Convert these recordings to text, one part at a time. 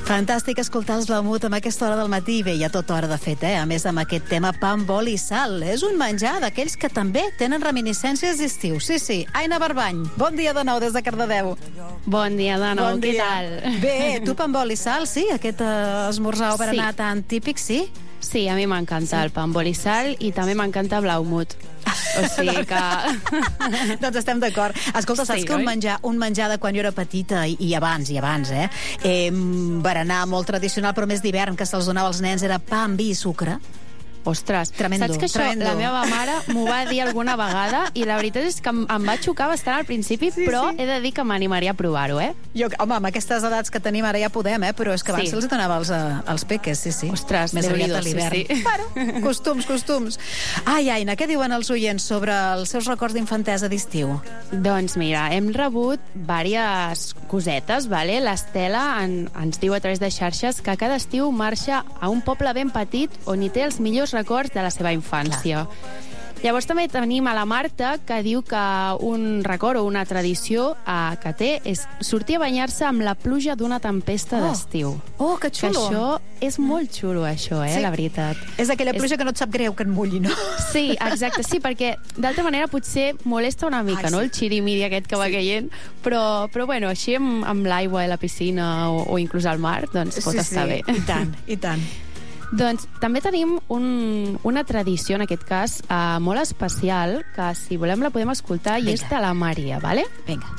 Fantàstic escoltar els Blaumut amb aquesta hora del matí. Bé, i a tota hora, de fet, A més, amb aquest tema pa amb oli i sal. És un menjar d'aquells que també tenen reminiscències d'estiu. Sí, sí. Aina Barbany, bon dia de nou des de Cardedeu. Bon dia de nou, bon què dia. tal? Bé, tu pa amb oli i sal, sí? Aquest esmorzar o berenar tan típic, sí? Sí, a mi m'encanta el pa amb oli i sal i també m'encanta Blaumut. O sigui que... Doncs estem d'acord. Escolta, saps que un menjar de quan jo era petita i abans, berenar molt tradicional, però més d'hivern, que se'ls donava als nens, era pa amb vi i sucre. Ostres, tremendo, saps que això tremendo. La meva mare m'ho va dir alguna vegada i la veritat és que em va xocar bastant al principi, sí, però sí. He de dir que m'animaria a provar-ho, Home, amb aquestes edats que tenim ara ja podem, però és que abans se'ls donava als peques, sí. Ostres, més aviat a l'hivern. Sí. Bueno, costums. Ai, Aina, què diuen els oients sobre els seus records d'infantesa d'estiu? Doncs mira, hem rebut diverses cosetes, vale? L'Estela ens diu a través de xarxes que cada estiu marxa a un poble ben petit on hi té els millors records de la seva infància. Clar. Llavors també tenim a la Marta, que diu que un record o una tradició que té és sortir a banyar-se amb la pluja d'una tempesta d'estiu. Oh, que xulo! Que això és molt xulo, això, sí. La veritat. És aquella pluja que no et sap greu que et mulli, no? Sí, exacte, sí, perquè d'altra manera potser molesta una mica, no? El xirimiri aquest que va caient, però bueno, així amb l'aigua de la piscina o inclús al mar, doncs pot estar bé. I tant. Doncs també tenim una tradició, en aquest cas, molt especial, que si volem la podem escoltar, i és de la Maria, vale? Vinga.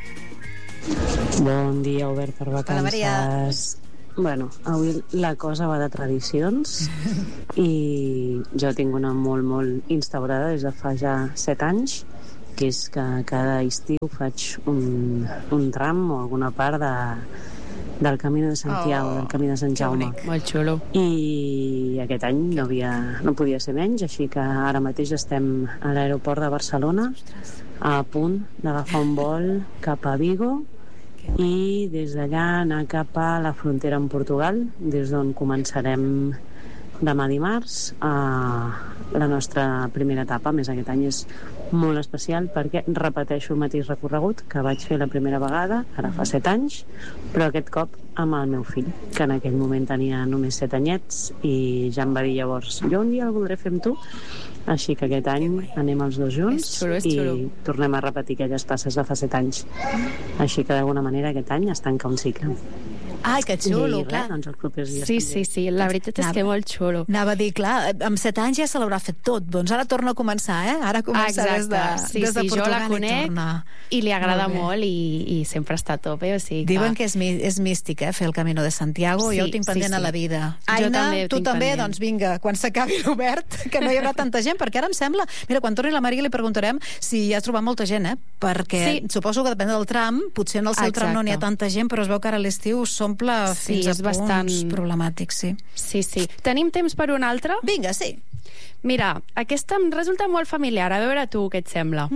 Bon dia, obert per vacances. Hola, Maria. Bueno, avui la cosa va de tradicions i jo tinc una molt instaurada des de fa ja 7 anys, que és que cada estiu faig un tram o alguna part del Camino de Santiago, del Camí de Sant Jaume. Molt xulo. I aquest any no podia ser menys, així que ara mateix estem a l'aeroport de Barcelona, a punt d'agafar un vol cap a Vigo i des d'allà anar cap a la frontera amb Portugal, des d'on començarem demà dimarts la nostra primera etapa. A més, aquest any és molt especial perquè repeteixo el mateix recorregut que vaig fer la primera vegada, ara fa 7 anys, però aquest cop amb el meu fill, que en aquell moment tenia només 7 anyets i ja em va dir llavors, jo un dia el voldré fer amb tu, així que aquest any anem els dos junts i tornem a repetir aquelles passes de fa 7 anys. Així que d'alguna manera aquest any es tanca un cicle. Ai, que xulo, clar. Doncs els propers dies sí, la veritat és que molt xulo. Anava a dir, clar, amb 7 anys ja se l'haurà fet tot, doncs ara torna a començar, Ara comença des de Portugal. Jo la conec i li agrada molt i sempre està a tope, o sigui que... Diuen que és místic, fer el Camino de Santiago, jo ho tinc pendent a la vida. Aina, tu també, doncs vinga, quan s'acabi l'obert, que no hi haurà tanta gent, perquè ara em sembla... Mira, quan torni la Maria li preguntarem si has trobat molta gent, perquè suposo que depèn del tram, potser en el seu tram no n'hi ha tanta gent, però es veu que ara a l'estiu s'omple fins a punts problemàtics, sí. Sí. Tenim temps per un altre? Vinga, sí. Mira, aquesta em resulta molt familiar, a veure tu què et sembla.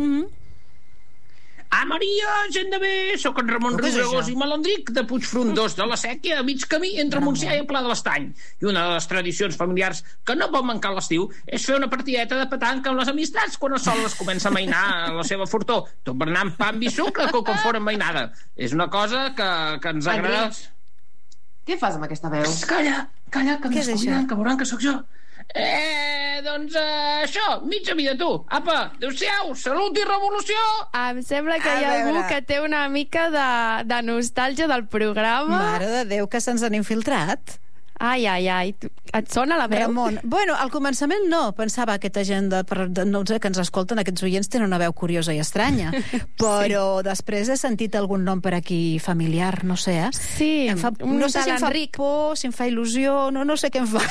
Maria, gent de bé, sóc en Ramon Riubregós i Malandric de Puigfrondós de la Sèquia, a mig camí entre Montsià i el Pla de l'Estany. I una de les tradicions familiars que no pot mancar a l'estiu és fer una partideta de petanca amb les amistats quan el sol les comença a amainar a la seva fortor, tot berenant pa amb vi sucre com quan fora amainada. És una cosa que ens agrada... Què fas amb aquesta veu? Calla, que m'està cuidant, que veuran que sóc jo. Doncs això, mitja vida tu. Apa, adéu-siau, salut i revolució. Em sembla que hi ha algú que té una mica de nostàlgia del programa. Mare de Déu, que se'ns han infiltrat. Ai, et sona la veu? Ramon, bueno, al començament no, pensava aquesta gent no sé, que ens escolten, aquests oients tenen una veu curiosa i estranya, però després he sentit algun nom per aquí familiar, no sé, Sí, no sé si em fa por, si em fa il·lusió, no sé què em fa.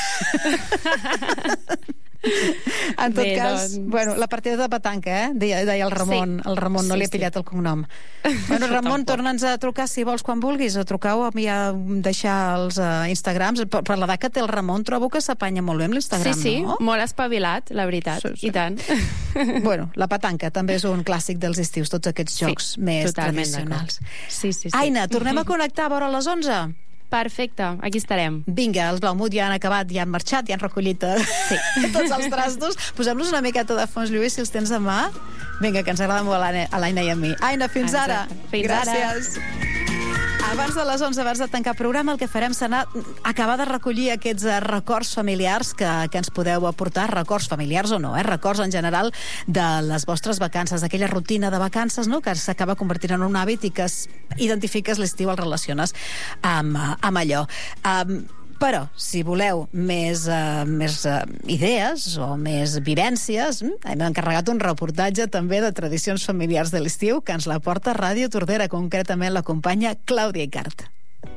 En tot cas, bueno, la partida de petanca, deia el Ramon. El Ramon no li ha pillat el cognom. Bueno, Ramon, torna'ns a trucar si vols quan vulguis, o trucar o a deixar els Instagrams. Per l'edat que té el Ramon trobo que s'apanya molt bé amb l'Instagram, sí, no? Molt espavilat, la veritat, i tant. Bueno, la petanca també és un clàssic dels estius, tots aquests jocs més tradicionals. Sí. Aina, tornem a connectar a veure les 11? Perfecte, aquí estarem. Vinga, els Blaumut ja han acabat, ja han marxat, ja han recollit tots els trastos. Posem-los una miqueta de fons, Lluís, si els tens a mà. Vinga, que ens agrada molt a l'Aina i a mi. Aina, fins ara. Fins Gràcies. Ara. Abans de les 11, abans de tancar el programa, el que farem serà acabar de recollir aquests records familiars que ens podeu aportar, records familiars o no, records en general de les vostres vacances, d'aquella rutina de vacances, no?, que s'acaba convertint en un hàbit i que identifiques l'estiu, el relaciones amb allò. Però, si voleu més idees o més vivències, hem encarregat un reportatge també de tradicions familiars de l'estiu que ens la porta Ràdio Tordera, concretament la companya Clàudia Icart.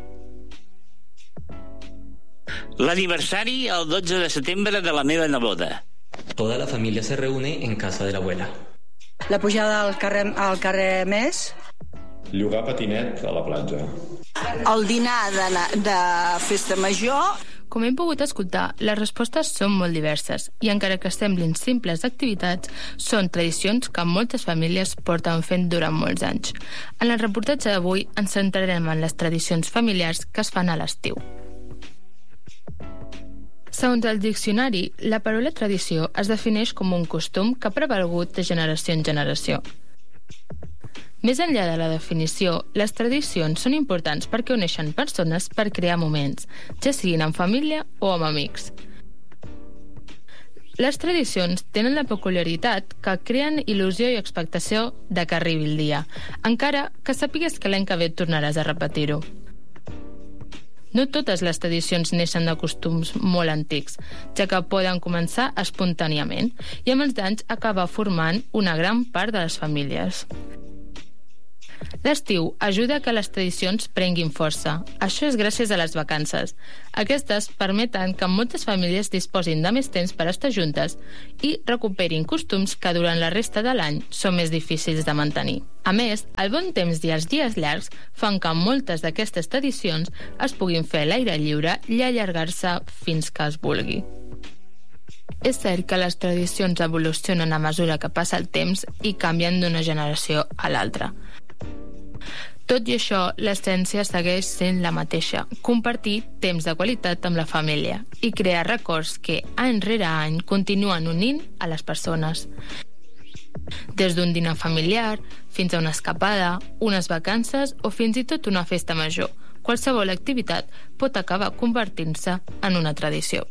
L'aniversari el 12 de setembre de la meva neboda. Toda la familia se reúne en casa de la abuela. La pujada al carrer Més. Llogar patinet a la platja. El dinar de festa major. Com hem pogut escoltar, les respostes són molt diverses i encara que semblin simples activitats, són tradicions que moltes famílies porten fent durant molts anys. En el reportatge d'avui ens centrarem en les tradicions familiars que es fan a l'estiu. Segons el diccionari, la paraula tradició es defineix com un costum que ha prevalgut de generació en generació. Més enllà de la definició, les tradicions són importants perquè uneixen persones per crear moments, ja siguin en família o amb amics. Les tradicions tenen la peculiaritat que creen il·lusió i expectació de que arribi el dia, encara que sàpigues que l'any que ve tornaràs a repetir-ho. No totes les tradicions neixen de costums molt antics, ja que poden començar espontàniament i amb els anys acabar formant una gran part de les famílies. L'estiu ajuda a que les tradicions prenguin força. Això és gràcies a les vacances. Aquestes permeten que moltes famílies disposin de més temps per estar juntes i recuperin costums que durant la resta de l'any són més difícils de mantenir. A més, el bon temps i els dies llargs fan que moltes d'aquestes tradicions es puguin fer a l'aire lliure i allargar-se fins que es vulgui. És cert que les tradicions evolucionen a mesura que passa el temps i canvien d'una generació a l'altra. Tot i això, l'essència segueix sent la mateixa, compartir temps de qualitat amb la família i crear records que, any rere any, continuen unint a les persones. Des d'un dinar familiar, fins a una escapada, unes vacances o fins i tot una festa major, qualsevol activitat pot acabar convertint-se en una tradició.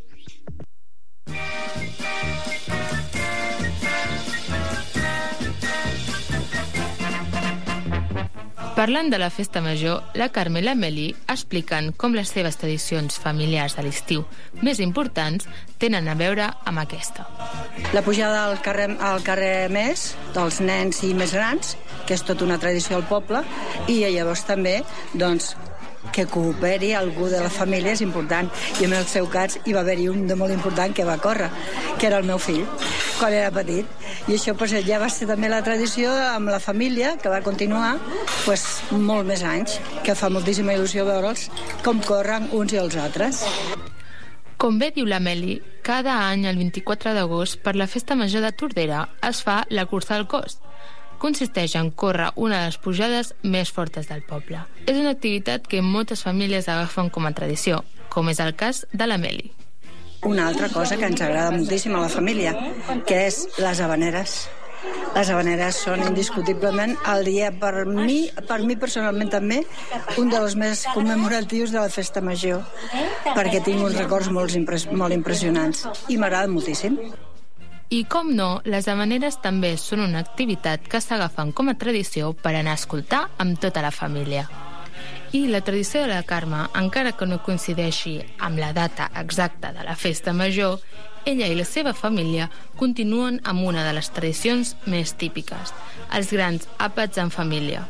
Parlant de la festa major, la Carme i l'Amélie expliquen com les seves tradicions familiars de l'estiu més importants tenen a veure amb aquesta. La pujada al carrer Més, dels nens i més grans, que és tota una tradició al poble, i llavors també, doncs, que cooperi algú de la família és important. I en el seu cas hi va haver-hi un de molt important que va córrer, que era el meu fill, quan era petit. I això ja va ser també la tradició amb la família, que va continuar molt més anys, que fa moltíssima il·lusió veure'ls com corren uns i els altres. Com bé diu l'Amélie, cada any el 24 d'agost per la festa major de Tordera es fa la cursa del cos. Consisteix en córrer una de les pujades més fortes del poble. És una activitat que moltes famílies agafen com a tradició, com és el cas de l'Amélie. Una altra cosa que ens agrada moltíssim a la família, que és les habaneres. Les habaneres són indiscutiblement el dia, per mi personalment també, un dels més commemoratius de la festa major, perquè tinc uns records molt impressionants i m'agrada moltíssim. I com no, les habaneres també són una activitat que s'agafen com a tradició per anar a escoltar amb tota la família. I la tradició de la Carme, encara que no coincideixi amb la data exacta de la festa major, ella i la seva família continuen amb una de les tradicions més típiques, els grans àpats en família.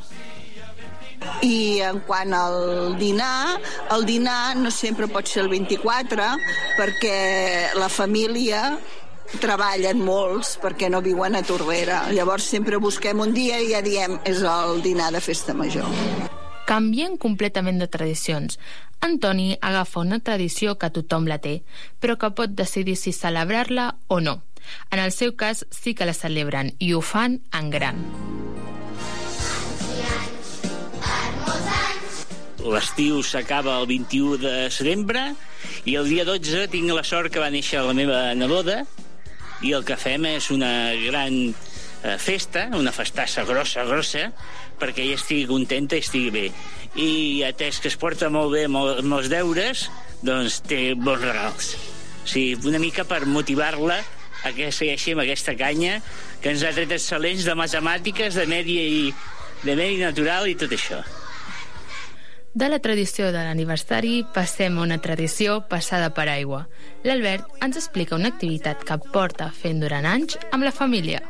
I en quant al dinar, el dinar no sempre pot ser el 24, perquè la família treballen molts perquè no viuen a Tordera. Llavors sempre busquem un dia i ja diem és el dinar de festa major. Canvien completament de tradicions. Antoni agafa una tradició que tothom la té, però que pot decidir si celebrar-la o no. En el seu cas sí que la celebren i ho fan en gran. L'estiu s'acaba el 21 de setembre i el dia 12 tinc la sort que va néixer la meva neboda i el que fem és una gran festa, una festassa grossa, perquè ella estigui contenta i estigui bé. I atès que es porta molt bé amb els deures, doncs té bons regals. O sigui, una mica per motivar-la a que segueixi amb aquesta canya que ens ha tret excel·lents de matemàtiques, de medi natural i tot això. De la tradició de l'aniversari passem a una tradició passada per aigua. L'Albert ens explica una activitat que porta fent durant anys amb la família.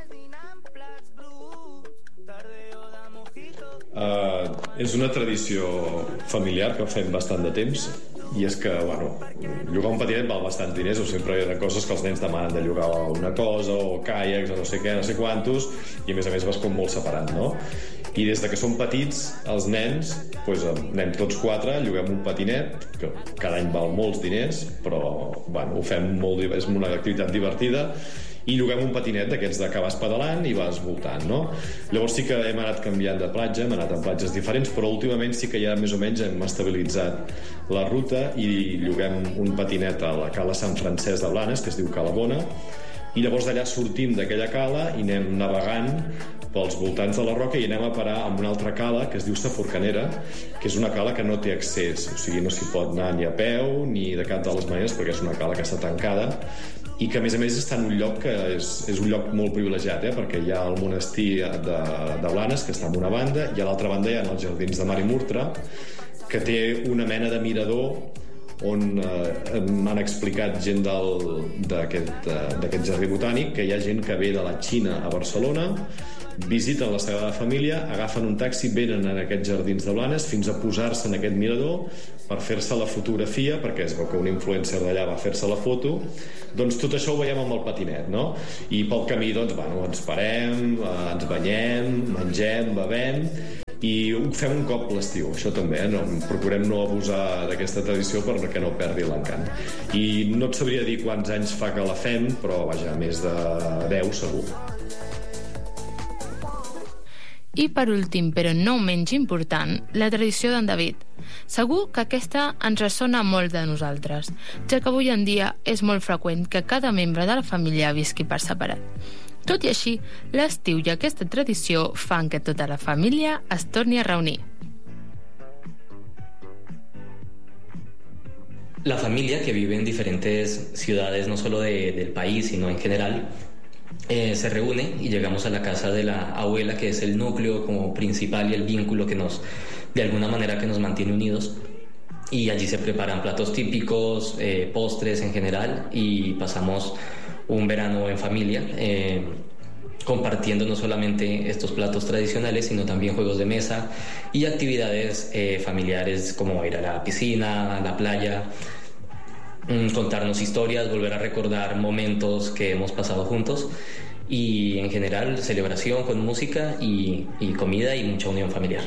És una tradició familiar que fem bastant de temps, i és que, llogar un patinet val bastants diners, o sempre hi ha coses que els nens demanen de llogar una cosa, o caiacs, o no sé què, no sé quantos, i a més vas com molt separant, no? I des de que som petits, els nens, anem tots 4, lloguem un patinet, que cada any val molts diners, però ho fem molt, és una activitat divertida, i lloguem un patinet d'aquests que vas pedalant i vas voltant, no? Llavors sí que hem anat canviant de platja, hem anat en platges diferents, però últimament sí que ja més o menys hem estabilitzat la ruta i lloguem un patinet a la cala Sant Francesc de Blanes, que es diu Cala Bona, i llavors d'allà sortim d'aquella cala i anem navegant pels voltants de la roca i anem a parar amb una altra cala que es diu Sa Forcanera, que és una cala que no té accés, o sigui, no s'hi pot anar ni a peu ni de cap de les maneres, perquè és una cala que està tancada i que a més està en un lloc que és un lloc molt privilegiat, perquè hi ha el monestir de Blanes, que està en una banda, i a l'altra banda hi ha els jardins de Mar i Murtra, que té una mena de mirador on m'han explicat gent d'aquest jardí botànic que hi ha gent que ve de la Xina a Barcelona, visiten la Sagrada Família, agafen un taxi, venen a aquests jardins de Blanes fins a posar-se en aquest mirador per fer-se la fotografia, perquè es veu que un influencer d'allà va fer-se la foto. Doncs tot això ho veiem amb el patinet, no? I pel camí, ens parem, ens banyem, mengem, bevem, i ho fem un cop l'estiu, això també, procurem no abusar d'aquesta tradició perquè no perdi l'encant. I no et sabria dir quants anys fa que la fem, però més de 10 segur. I per últim, però no menys important, la tradició d'en David. Segur que aquesta ens ressona molt de nosaltres, ja que avui en dia és molt freqüent que cada membre de la família visqui per separat. Tot i així, l'estiu i aquesta tradició fan que tota la família es torni a reunir. La familia, que vive en diferentes ciudades, no solo del país, sino en general, se reúne y llegamos a la casa de la abuela, que es el núcleo como principal y el vínculo que de alguna manera que nos mantiene unidos. Y allí se preparan platos típicos, postres en general, y pasamos un verano en familia, compartiendo no solamente estos platos tradicionales, sino también juegos de mesa y actividades familiares como ir a la piscina, a la playa, contarnos historias, volver a recordar momentos que hemos pasado juntos, y en general celebración con música y comida y mucha unión familiar.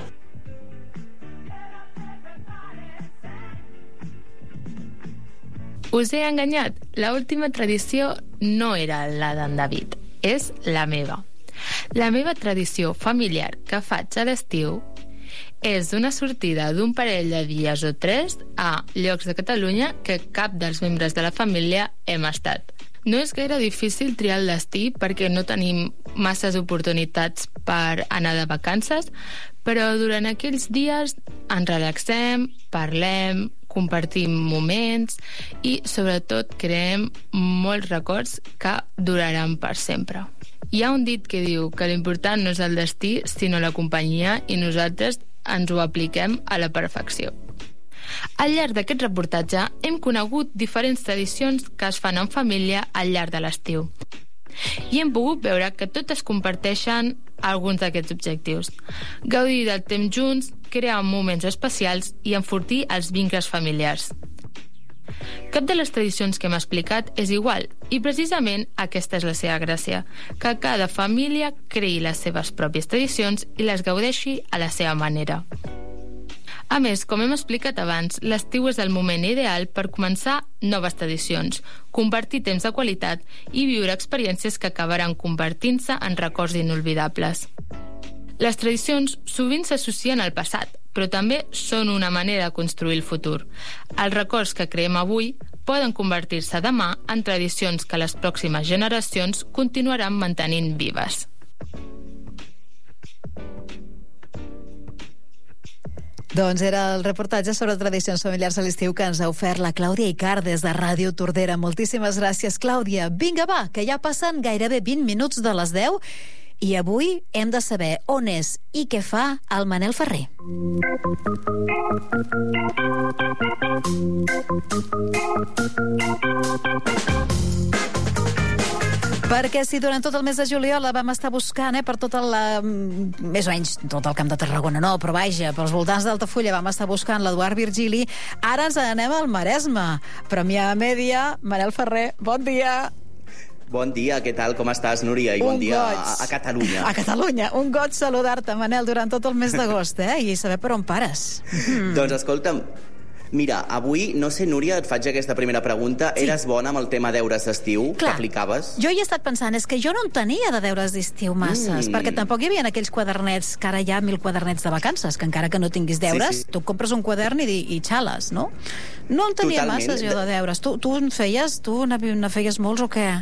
Us he enganyat, l'última tradició no era la d'en David, és la meva. La meva tradició familiar que faig a l'estiu és una sortida d'un parell de dies o 3 a llocs de Catalunya que cap dels membres de la família hem estat. No és gaire difícil triar el destí perquè no tenim masses oportunitats per anar de vacances, però durant aquells dies ens relaxem, parlem, compartim moments i, sobretot, creem molts records que duraran per sempre. Hi ha un dit que diu que l'important no és el destí, sinó la companyia, i nosaltres ens ho apliquem a la perfecció. Al llarg d'aquest reportatge hem conegut diferents tradicions que es fan en família al llarg de l'estiu. I hem pogut veure que totes comparteixen alguns d'aquests objectius: gaudir del temps junts, crear moments especials i enfortir els vincles familiars. Cap de les tradicions que hem explicat és igual, i precisament aquesta és la seva gràcia, que cada família creï les seves pròpies tradicions i les gaudeixi a la seva manera. A més, com hem explicat abans, l'estiu és el moment ideal per començar noves tradicions, compartir temps de qualitat i viure experiències que acabaran convertint-se en records inolvidables. Les tradicions sovint s'associen al passat, però també són una manera de construir el futur. Els records que creem avui poden convertir-se demà en tradicions que les pròximes generacions continuaran mantenint vives. Doncs era el reportatge sobre tradicions familiars a l'estiu que ens ha ofert la Clàudia Icart des de Ràdio Tordera. Moltíssimes gràcies, Clàudia. Vinga, va, que ja passen gairebé 20 minuts de les 10 i avui hem de saber on és i què fa el Manel Ferrer. Perquè si durant tot el mes de juliol la vam estar buscant per tot més o menys tot el Camp de Tarragona, no, però vaja, pels voltants d'Altafulla vam estar buscant l'Eduard Virgili, ara ens anem al Maresme. Premià Mèdia, Manel Ferrer, bon dia. Bon dia, què tal? Com estàs, Núria? I bon dia a Catalunya. A Catalunya. Un goig saludar-te, Manel, durant tot el mes d'agost, i saber per on pares. Doncs escolta'm, mira, avui, no sé, Núria, et faig aquesta primera pregunta. Sí. Eres bona amb el tema deures d'estiu que aplicaves? Jo hi he estat pensant, és que jo no en tenia de deures d'estiu masses, perquè tampoc hi havia aquells quadernets, que ara hi ha 1000 quadernets de vacances, que encara que no tinguis deures, tu compres un quadern i xales, no? No en tenia masses jo de deures. Tu en feies? Tu ne feies molts o què?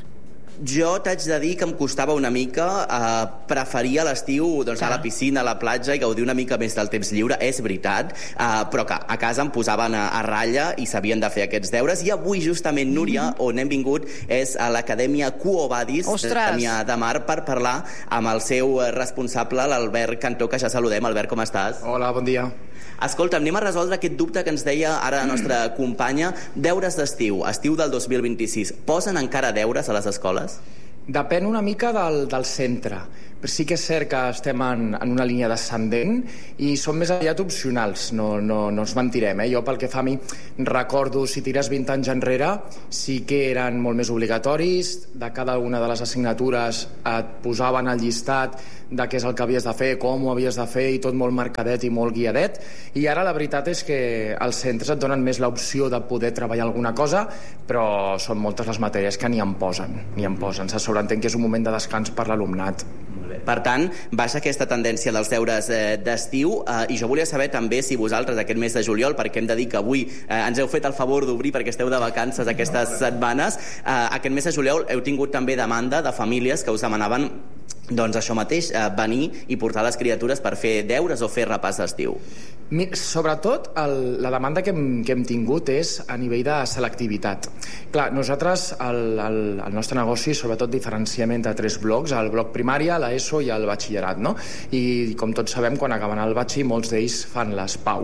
Jo t'haig de dir que em costava una mica, preferia l'estiu a la piscina, a la platja i gaudir una mica més del temps lliure, és veritat, però que a casa em posaven a ratlla i s'havien de fer aquests deures. I avui, justament, Núria, on hem vingut és a l'Acadèmia Quo Vadis de Premià de Mar per parlar amb el seu responsable, l'Albert Cantó, que ja saludem. Albert, com estàs? Hola, bon dia. Escolta, anem a resoldre aquest dubte que ens deia ara la nostra companya. Deures d'estiu, estiu del 2026. Posen encara deures a les escoles? Depèn una mica del centre. Però sí que és cert que estem en una línia descendent i són més aviat opcionals, no ens mentirem. Jo, pel que fa a mi, recordo, si tires 20 anys enrere, sí que eren molt més obligatoris. De cada una de les assignatures et posaven al llistat de què és el que havies de fer, com ho havies de fer, i tot molt marcadet i molt guiadet. I ara la veritat és que els centres et donen més l'opció de poder treballar alguna cosa, però són moltes les matèries que ni en posen. Se sobreentén que és un moment de descans per l'alumnat. Per tant, baixa aquesta tendència dels deures d'estiu, i jo volia saber també si vosaltres aquest mes de juliol, perquè hem de dir que avui ens heu fet el favor d'obrir perquè esteu de vacances aquestes setmanes, aquest mes de juliol heu tingut també demanda de famílies que us demanaven doncs això mateix, venir i portar les criatures per fer deures o fer repàs d'estiu. Sobretot, la demanda que hem tingut és a nivell de selectivitat. Clar, nosaltres, el nostre negoci, sobretot diferenciem entre 3 blocs, el bloc primària, l'ESO i el batxillerat, no? I com tots sabem, quan acaben el batxi, molts d'ells fan les PAU.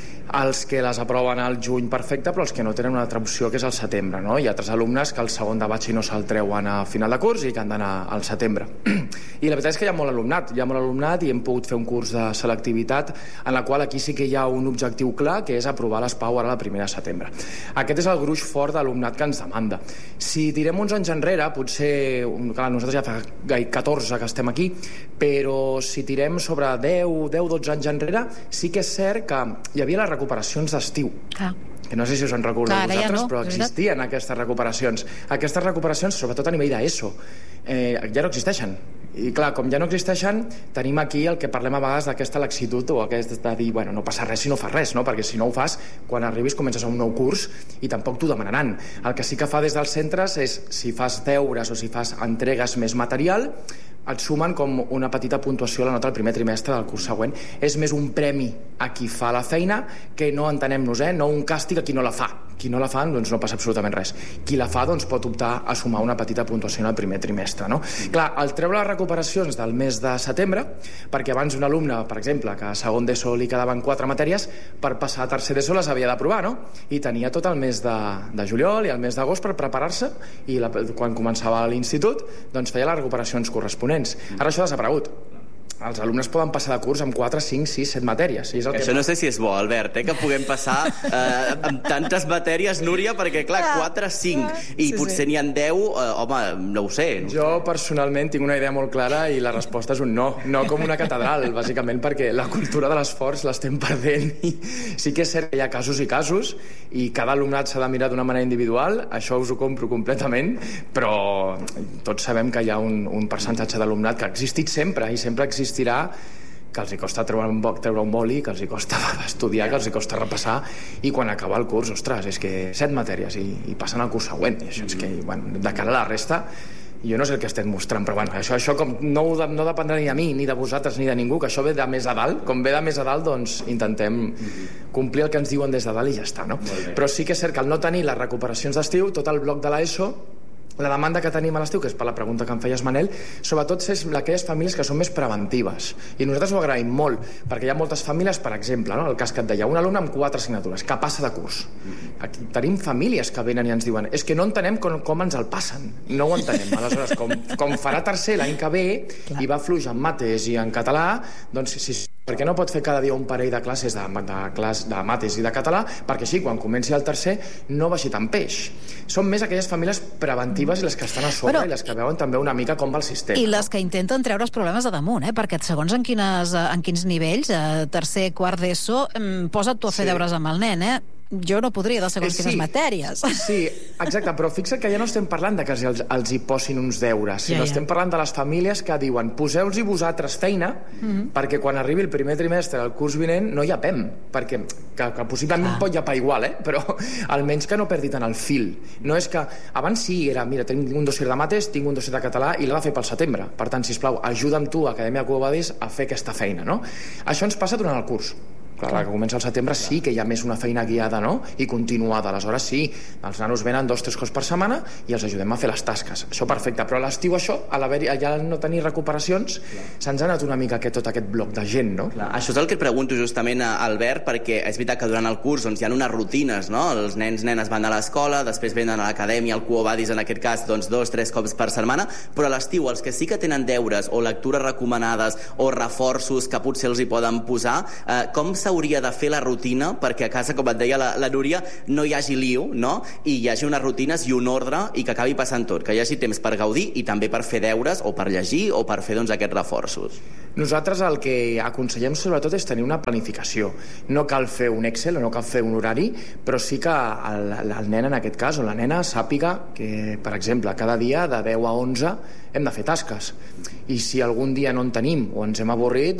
Els que les aproven al juny, perfecte, però els que no tenen una altra opció, que és al setembre, no? Hi ha altres alumnes que el segon de batxi no se'l treuen a final de curs i que han d'anar al setembre. I la veritat és que hi ha molt alumnat i hem pogut fer un curs de selectivitat en la qual aquí sí que hi ha un objectiu clar, que és aprovar les PAU ara la primera de setembre. Aquest és el gruix fort de l'alumnat que ens demanda. Si tirem uns anys enrere, potser, clar, nosaltres ja fa 14 que estem aquí, però si tirem sobre 10-12 anys enrere, sí que és cert que hi havia la recuperacions d'estiu. Que no sé si us en recordeu vosaltres, però existien aquestes recuperacions. Aquestes recuperacions, sobretot a nivell d'ESO, ja no existeixen. I clar, com ja no existeixen, tenim aquí el que parlem a vegades d'aquesta laxitud o aquest de dir, bueno, no passa res si no fas res, no? Perquè si no ho fas, quan arribis comences a un nou curs i tampoc t'ho demanaran. El que sí que fa des dels centres és, si fas deures o si fas entregues més material, et sumen com una petita puntuació a la nota del primer trimestre del curs següent. És més un premi a qui fa la feina que no entenem-nos, no un càstig a qui no la fa. Qui no la fa, doncs no passa absolutament res. Qui la fa, doncs pot optar a sumar una petita puntuació en el primer trimestre, no? Clar, el treure les recuperacions del mes de setembre, perquè abans un alumne, per exemple, que a segon d'ESO li quedaven 4 matèries, per passar a tercer d'ESO les havia d'aprovar, no? I tenia tot el mes de juliol i el mes d'agost per preparar-se, i quan començava l'institut, doncs feia les recuperacions corresponents. Ara això ha desaparegut. Els alumnes poden passar de curs amb 4, 5, 6, 7 matèries. Això no sé si és bo, Albert, que puguem passar amb tantes matèries, Núria, perquè, clar, 4, 5, i potser n'hi ha 10, home, no ho sé. Jo, personalment, tinc una idea molt clara i la resposta és un no. No com una catedral, bàsicament, perquè la cultura de l'esforç l'estem perdent. I sí que és cert que hi ha casos i casos, i cada alumnat s'ha de mirar d'una manera individual, això us ho compro completament, però tots sabem que hi ha un percentatge d'alumnat que ha existit sempre, i sempre existirà, que els hi costa treure un boli, que els hi costa estudiar, que els hi costa repassar, i quan acaba el curs, ostres, és que 7 matèries i passen al curs següent. I això és que, bueno, de cara a la resta, Jo no sé el que estem mostrant, però bueno, això com no dependrà ni de mi, ni de vosaltres, ni de ningú, que això ve de més a dalt. Com ve de més a dalt, doncs intentem complir el que ens diuen des de dalt i ja està, no? Però sí que és cert que al no tenir les recuperacions d'estiu, tot el bloc de l'ESO, la demanda que tenim a l'estiu, que és per la pregunta que em feies, Manel, sobretot és aquelles famílies que són més preventives. I nosaltres ho agraïm molt, perquè hi ha moltes famílies, per exemple, no? El cas que et deia, un alumne amb 4 assignatures, que passa de curs. Aquí tenim famílies que venen i ens diuen és que no entenem com ens el passen. No ho entenem. Aleshores, com farà tercer l'any que ve i va fluix en mates i en català, doncs perquè no pot fer cada dia un parell de classes de mates i de català, perquè així, quan comenci el tercer, no vagi tan peix. Són més aquelles famílies preventives i les que estan a sobre i les que veuen també una mica com va el sistema. I les que intenten treure els problemes de damunt, perquè segons en quins nivells, tercer, quart d'ESO, posa't tu a fer deures amb el nen, jo no podria de segons quines matèries. Sí, exacte, però fixa't que ja no estem parlant de que els hi posin uns deures, sinó estem parlant de les famílies que diuen poseu-los-hi vosaltres feina perquè quan arribi el primer trimestre del curs vinent no hi ha PEM, perquè que possiblement pot llepar igual, però almenys que no perdi tant el fil. No és que abans sí, era, mira, tinc un dossier de mates, tinc un dossier de català i l'ha de fer pel setembre. Per tant, sisplau, ajuda'm tu, Acadèmia Quo Vadis, a fer aquesta feina, no? Això ens passa durant el curs. Clar, que comença el setembre sí que hi ha més una feina guiada, no? I continuada. Aleshores sí, els nanos venen 2 o 3 cops per setmana i els ajudem a fer les tasques. Això perfecte, però a l'estiu això, ja no tenir recuperacions, se'ns ha anat una mica tot aquest bloc de gent, no? Clar, això és el que et pregunto justament a Albert, perquè és veritat que durant el curs hi ha unes rutines, no? Els nens, nenes van a l'escola, després venen a l'acadèmia, al Quo Vadis en aquest cas, 2 o 3 cops per setmana, però a l'estiu els que sí que tenen deures o lectures recomanades o reforços que potser els hi poden posar, com s'hauria de fer la rutina perquè a casa, com et deia la Núria, no hi hagi liu, no? I hi hagi unes rutines i un ordre i que acabi passant tot, que hi hagi temps per gaudir i també per fer deures o per llegir o per fer aquests reforços. Nosaltres el que aconsellem sobretot és tenir una planificació. No cal fer un Excel o no cal fer un horari, però sí que el nen en aquest cas o la nena sàpiga que, per exemple, cada dia de 10 a 11 hem de fer tasques. I si algun dia no en tenim o ens hem avorrit,